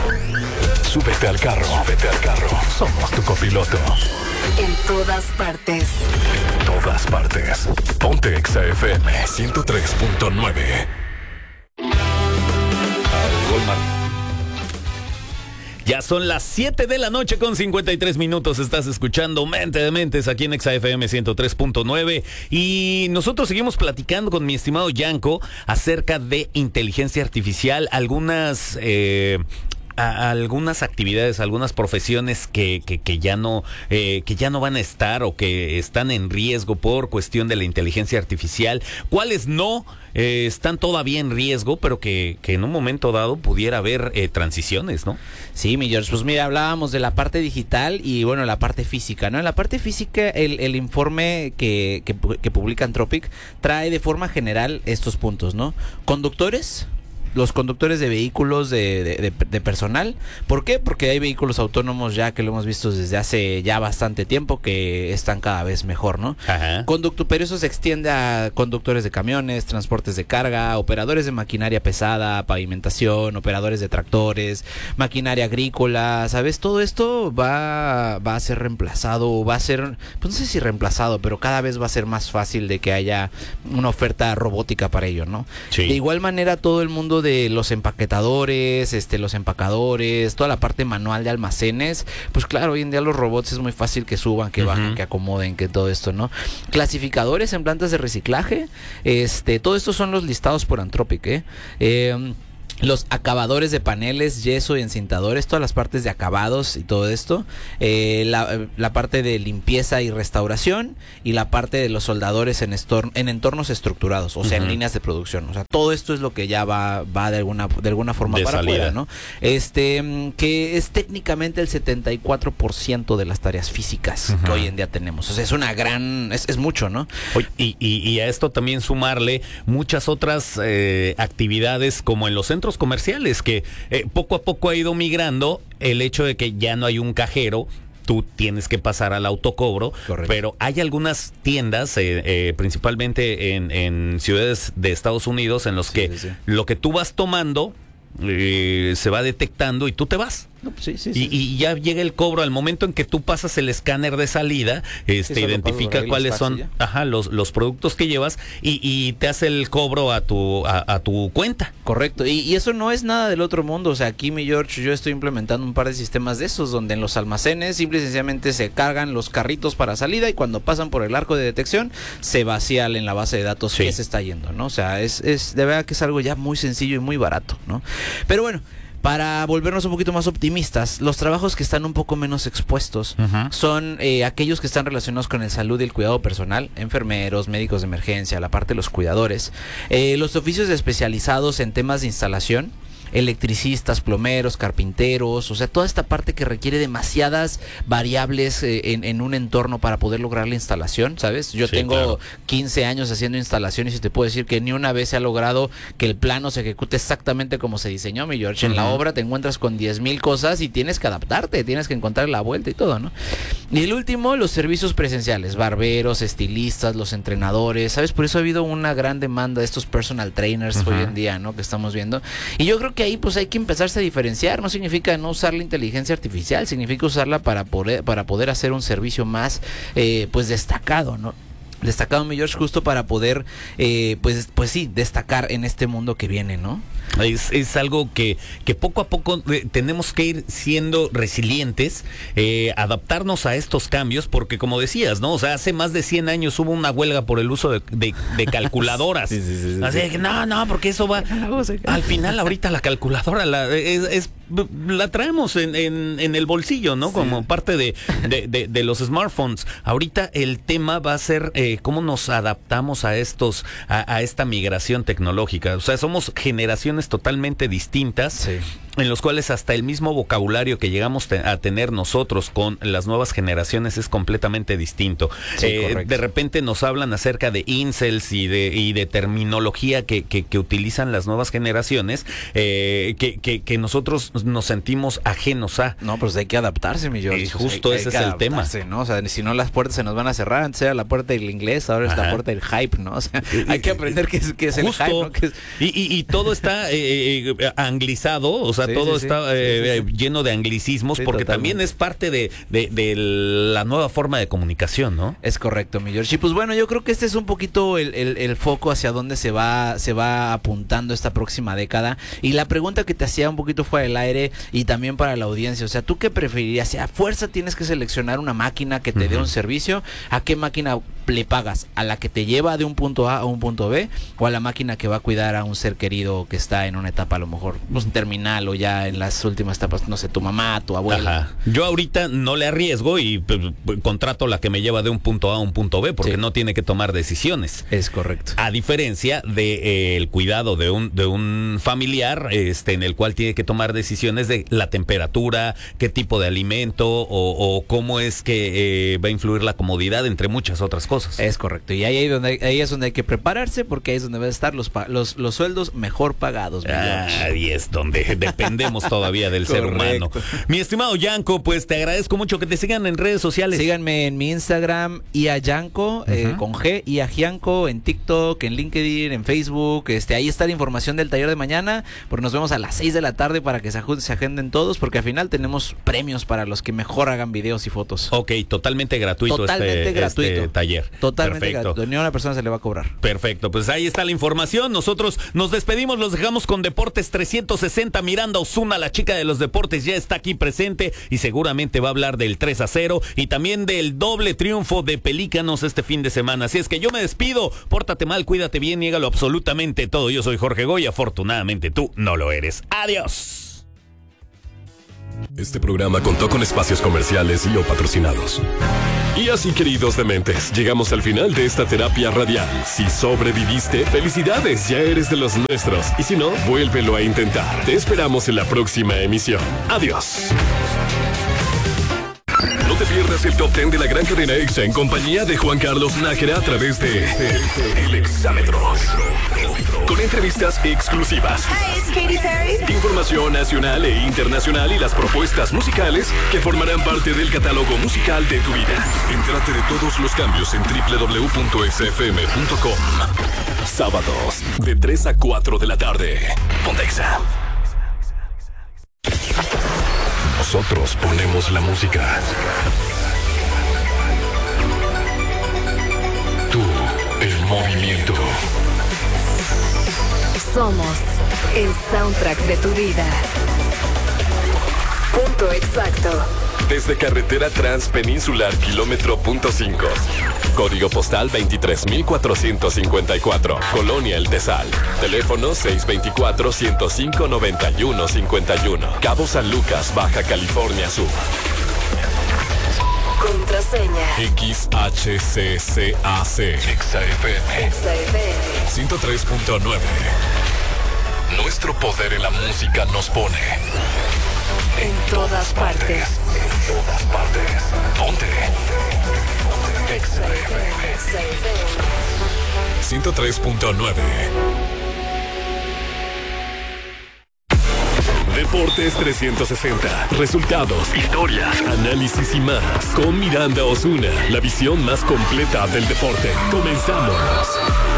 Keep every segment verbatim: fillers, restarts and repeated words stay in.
Súbete al carro, súbete al carro. Somos tu copiloto. En todas partes. En todas partes. Ponte Exa F M ciento tres punto nueve. Ya son las siete de la noche con cincuenta y tres minutos. Estás escuchando Mente de Mentes aquí en Exa F M ciento tres punto nueve. Y nosotros seguimos platicando con mi estimado Yanko acerca de inteligencia artificial. Algunas... Eh, A algunas actividades, algunas profesiones que, que, que ya no eh, que ya no van a estar o que están en riesgo por cuestión de la inteligencia artificial, cuáles no eh, están todavía en riesgo, pero que, que en un momento dado pudiera haber eh, transiciones, ¿no? Sí, mi George, pues mira, hablábamos de la parte digital y bueno, la parte física, ¿no? En la parte física, el, el informe que, que, que publica Anthropic trae de forma general estos puntos, ¿no? Conductores, los conductores de vehículos de, de, de, de personal. ¿Por qué? Porque hay vehículos autónomos ya que lo hemos visto desde hace ya bastante tiempo que están cada vez mejor, ¿no? Ajá. Conducto, pero eso se extiende a conductores de camiones, transportes de carga, operadores de maquinaria pesada, pavimentación, operadores de tractores, maquinaria agrícola, ¿sabes? Todo esto va, va a ser reemplazado, va a ser, pues no sé si reemplazado, pero cada vez va a ser más fácil de que haya una oferta robótica para ello, ¿no? Sí. De igual manera, todo el mundo de de los empaquetadores, este, los empacadores, toda la parte manual de almacenes, pues claro, hoy en día los robots es muy fácil que suban, que bajen, uh-huh. que acomoden, que todo esto, ¿no? Clasificadores en plantas de reciclaje, este, todo esto son los listados por Anthropic, ¿eh? eh Los acabadores de paneles, yeso y encintadores, todas las partes de acabados y todo esto, eh, la, la parte de limpieza y restauración y la parte de los soldadores en, estor en entornos estructurados, o sea, uh-huh. en líneas de producción. O sea, todo esto es lo que ya va, va de alguna de alguna forma de para salida. Afuera, ¿no? Este, que es técnicamente el setenta y cuatro por ciento de las tareas físicas uh-huh. que hoy en día tenemos. O sea, es una gran, es, es mucho, ¿no? Y, y, y a esto también sumarle muchas otras eh, actividades como en los centros comerciales que eh, poco a poco ha ido migrando el hecho de que ya no hay un cajero, tú tienes que pasar al autocobro. Correcto. Pero hay algunas tiendas, eh, eh, principalmente en, en ciudades de Estados Unidos, en los sí, que sí, sí. lo que tú vas tomando eh, se va detectando y tú te vas. No, pues sí, sí, sí. Y, y ya llega el cobro al momento en que tú pasas el escáner de salida, este sí, identifica cuáles son ajá, los, los productos que llevas y, y te hace el cobro a tu a, a tu cuenta. Correcto, y, y eso no es nada del otro mundo. O sea, aquí, mi George, yo estoy implementando un par de sistemas de esos donde en los almacenes simple y sencillamente se cargan los carritos para salida y cuando pasan por el arco de detección se vacía en la base de datos sí. que se está yendo, ¿no? O sea, es, es de verdad que es algo ya muy sencillo y muy barato, ¿no? Pero bueno, para volvernos un poquito más optimistas, los trabajos que están un poco menos expuestos uh-huh. son eh, aquellos que están relacionados con el salud y el cuidado personal, enfermeros, médicos de emergencia, la parte de los cuidadores, eh, los oficios especializados en temas de instalación, electricistas, plomeros, carpinteros, o sea, toda esta parte que requiere demasiadas variables eh, en, en un entorno para poder lograr la instalación, ¿sabes? Yo sí, tengo claro. quince años haciendo instalaciones y te puedo decir que ni una vez se ha logrado que el plano se ejecute exactamente como se diseñó, mi George. Uh-huh. En la obra te encuentras con diez mil cosas y tienes que adaptarte, tienes que encontrar la vuelta y todo, ¿no? Y el último, los servicios presenciales, barberos, estilistas, los entrenadores, ¿sabes? Por eso ha habido una gran demanda de estos personal trainers uh-huh. hoy en día, ¿no? Que estamos viendo. Y yo creo que ahí pues hay que empezarse a diferenciar. No significa no usar la inteligencia artificial, significa usarla para poder, para poder hacer un servicio más eh, pues destacado, ¿no? Destacado, mi George, justo para poder eh, pues, pues sí, destacar en este mundo que viene, ¿no? Es, es algo que, que poco a poco eh, tenemos que ir siendo resilientes, eh, adaptarnos a estos cambios, porque como decías, ¿no? O sea, hace más de cien años hubo una huelga por el uso de, de, de calculadoras. sí, sí, sí, sí, Así sí. que no, no, porque eso va... Al final, ahorita la calculadora la, es, es, la traemos en, en, en el bolsillo, ¿no? Sí. Como parte de, de, de, de los smartphones. Ahorita el tema va a ser eh, cómo nos adaptamos a estos, a, a esta migración tecnológica. O sea, somos generaciones totalmente distintas, sí. en los cuales hasta el mismo vocabulario que llegamos te- a tener nosotros con las nuevas generaciones es completamente distinto. Sí, eh, de repente nos hablan acerca de incels y de, y de terminología que, que, que utilizan las nuevas generaciones, eh, que, que, que nosotros nos sentimos ajenos a. No, pues hay que adaptarse, mi George. Y justo hay, ese hay es el tema. ¿no? O sea, si no las puertas se nos van a cerrar. Antes era la puerta del inglés, ahora es Ajá. la puerta del hype, ¿no? O sea, hay que aprender qué es, qué es Justo. el hype, ¿no? ¿Qué es? Y, y, y todo está eh, eh, anglizado, o sea, Sí, todo sí, está sí. eh, Sí, sí, sí. lleno de anglicismos, Sí, porque totalmente. también es parte de, de, de la nueva forma de comunicación, ¿no? Es correcto, mi George. Y pues bueno, yo creo que este es un poquito el, el, el foco hacia dónde se va, se va apuntando esta próxima década. Y la pregunta que te hacía un poquito fuera del aire y también para la audiencia, o sea, ¿tú qué preferirías? Si a fuerza tienes que seleccionar una máquina que te Uh-huh. dé un servicio, ¿a qué máquina le pagas? ¿A la que te lleva de un punto A a un punto B? ¿O a la máquina que va a cuidar a un ser querido que está en una etapa a lo mejor pues, terminal o ya en las últimas etapas, no sé, tu mamá, tu abuela? Ajá. Yo ahorita no le arriesgo y pues, pues, contrato la que me lleva de un punto A a un punto B porque Sí. no tiene que tomar decisiones. Es correcto. A diferencia de eh, el cuidado de un de un familiar, este, en el cual tiene que tomar decisiones de la temperatura, qué tipo de alimento o, o cómo es que eh, va a influir la comodidad, entre muchas otras cosas. Es correcto. Y ahí, ahí, donde, ahí es donde hay que prepararse porque ahí es donde van a estar los, pa- los, los sueldos mejor pagados. mi George. Ahí es donde dependemos todavía del ser humano. Correcto. Mi estimado Yanko, pues te agradezco mucho que te sigan en redes sociales. Síganme en mi Instagram y a Yanko eh, Ujú. con G y a Gianco en TikTok, en LinkedIn, en Facebook. Este, ahí está la información del taller de mañana. Porque nos vemos a las seis de la tarde para que se, aju- se agenden todos. Porque al final tenemos premios para los que mejor hagan videos y fotos. Ok, totalmente gratuito Totalmente este, gratuito. este taller. Totalmente Perfecto. gratuito. Ni a una persona se le va a cobrar. Perfecto, pues ahí está la información. Nosotros nos despedimos, los dejamos con Deportes trescientos sesenta. Miranda Osuna, la chica de los deportes, ya está aquí presente y seguramente va a hablar del tres a cero y también del doble triunfo de Pelícanos este fin de semana. Así es que yo me despido, pórtate mal, cuídate bien, niégalo absolutamente todo. Yo soy Jorge Goy, afortunadamente tú no lo eres. Adiós. Este programa contó con espacios comerciales y o patrocinados. Y así, queridos dementes, llegamos al final de esta terapia radial. Si sobreviviste, felicidades, ya eres de los nuestros. Y si no, vuélvelo a intentar. Te esperamos en la próxima emisión. Adiós. No te pierdas el top ten de la gran cadena EXA en compañía de Juan Carlos Nájera a través de El Exámetro. Con entrevistas exclusivas, Hi, it's Katy Perry. información nacional e internacional y las propuestas musicales que formarán parte del catálogo musical de tu vida. Entérate de todos los cambios en doble u doble u doble u punto ex f m punto com. Sábados, de tres a cuatro de la tarde. Ponte Exa. Nosotros ponemos la música. Tú, el movimiento. Somos el soundtrack de tu vida. Punto exacto. Desde carretera transpeninsular kilómetro punto cinco. Código postal veintitrés mil cuatrocientos cincuenta y cuatro. Colonia El Tesal. Teléfono seis dos cuatro, ciento cinco, noventa y uno cincuenta y uno. Cabo San Lucas, Baja California Sur. Contraseña. X H C C A C. Exa F M. Exa F M. ciento tres punto nueve. Nuestro poder en la música nos pone En todas partes. En todas partes. Ponte. Exa F M. Exa F M. ciento tres punto nueve. Deportes trescientos sesenta. Resultados, historias, análisis y más. Con Miranda Osuna. La visión más completa del deporte. Comenzamos.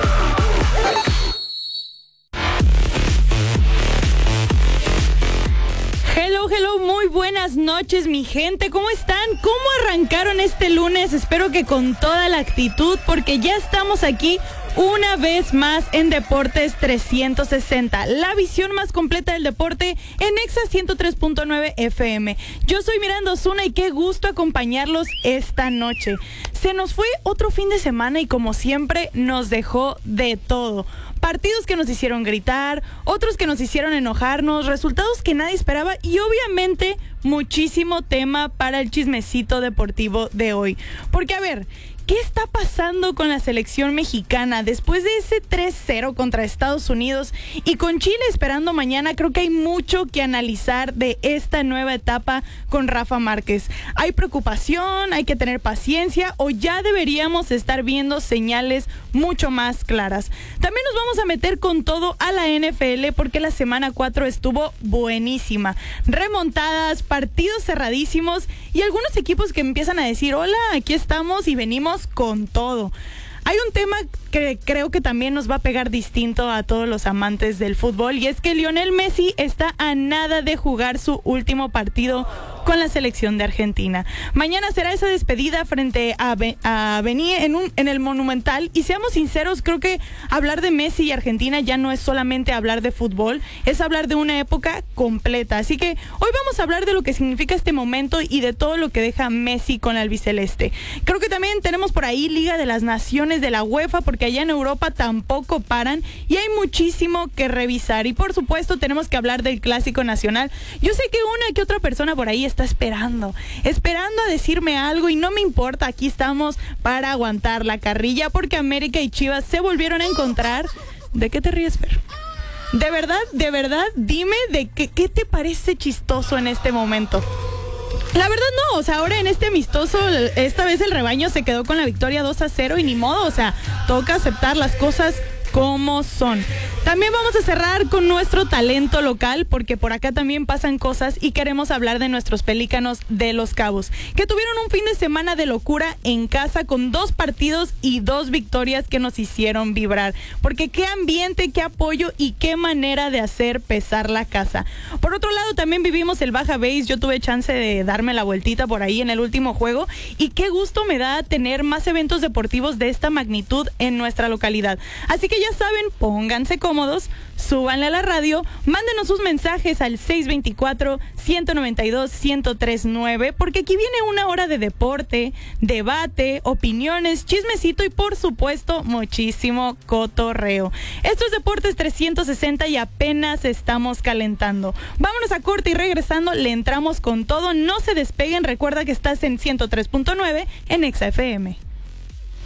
Hello, hello, muy buenas noches, mi gente. ¿Cómo están? ¿Cómo arrancaron este lunes? Espero que con toda la actitud, porque ya estamos aquí una vez más en Deportes trescientos sesenta, la visión más completa del deporte en Exa ciento tres punto nueve F M. Yo soy Miranda Osuna y qué gusto acompañarlos esta noche. Se nos fue otro fin de semana y como siempre nos dejó de todo. Partidos que nos hicieron gritar, otros que nos hicieron enojarnos, resultados que nadie esperaba y obviamente muchísimo tema para el chismecito deportivo de hoy. Porque a ver, ¿qué está pasando con la selección mexicana? Después de ese tres cero contra Estados Unidos y con Chile esperando mañana, creo que hay mucho que analizar de esta nueva etapa con Rafa Márquez. ¿Hay preocupación? ¿Hay que tener paciencia? ¿O ya deberíamos estar viendo señales mucho más claras? También nos vamos a meter con todo a la N F L porque la semana cuatro estuvo buenísima. Remontadas, partidos cerradísimos y algunos equipos que empiezan a decir, hola, aquí estamos y venimos con todo. Hay un tema que creo que también nos va a pegar distinto a todos los amantes del fútbol y es que Lionel Messi está a nada de jugar su último partido con la selección de Argentina. Mañana será esa despedida frente a, Be- a Bení en, un, en el Monumental y seamos sinceros, creo que hablar de Messi y Argentina ya no es solamente hablar de fútbol, es hablar de una época completa. Así que hoy vamos a hablar de lo que significa este momento y de todo lo que deja Messi con la albiceleste. Creo que también tenemos por ahí Liga de las Naciones de la UEFA porque allá en Europa tampoco paran y hay muchísimo que revisar y por supuesto tenemos que hablar del Clásico Nacional. Yo sé que una que otra persona por ahí está esperando, esperando a decirme algo y no me importa, aquí estamos para aguantar la carrilla porque América y Chivas se volvieron a encontrar. ¿De qué te ríes, Fer? De verdad, de verdad, dime de qué, qué te parece chistoso en este momento. La verdad no, o sea, ahora en este amistoso, esta vez el rebaño se quedó con la victoria dos a cero y ni modo, o sea, toca aceptar las cosas como son. También vamos a cerrar con nuestro talento local porque por acá también pasan cosas y queremos hablar de nuestros Pelícanos de Los Cabos, que tuvieron un fin de semana de locura en casa con dos partidos y dos victorias que nos hicieron vibrar, porque qué ambiente, qué apoyo y qué manera de hacer pesar la casa. Por otro lado también vivimos el Baja Base, yo tuve chance de darme la vueltita por ahí en el último juego y qué gusto me da tener más eventos deportivos de esta magnitud en nuestra localidad. Así que ya saben, pónganse cómodos, súbanle a la radio, mándenos sus mensajes al seis dos cuatro, uno nueve dos, uno cero tres nueve, porque aquí viene una hora de deporte, debate, opiniones, chismecito y por supuesto muchísimo cotorreo. Esto es Deportes trescientos sesenta y apenas estamos calentando. Vámonos a corte y regresando le entramos con todo. No se despeguen, recuerda que estás en ciento tres punto nueve en Exa F M.